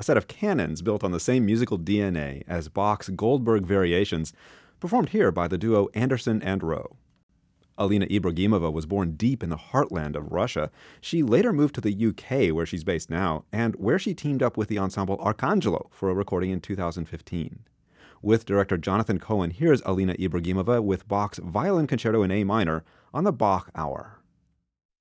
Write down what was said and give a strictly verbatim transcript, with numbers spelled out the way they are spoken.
a set of canons built on the same musical D N A as Bach's Goldberg Variations, performed here by the duo Anderson and Rowe. Alina Ibragimova was born deep in the heartland of Russia. She later moved to the U K, where she's based now, and where she teamed up with the ensemble Arcangelo for a recording in two thousand fifteen. With director Jonathan Cohen, here's Alina Ibragimova with Bach's Violin Concerto in A minor on the Bach Hour.